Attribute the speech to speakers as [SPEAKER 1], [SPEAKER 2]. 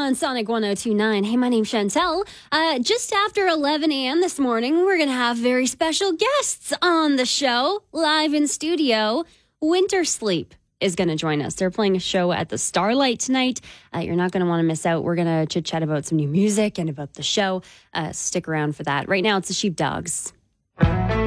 [SPEAKER 1] on Sonic 102.9. Hey, my name's Chantel. Just after 11 a.m. this morning, we're going to have very special guests on the show, live in studio. Winter Sleep is going to join us. They're playing a show at the Starlight tonight. You're not going to want to miss out. We're going to chit-chat about some new music and about the show. Stick around for that. Right now, it's the Sheepdogs.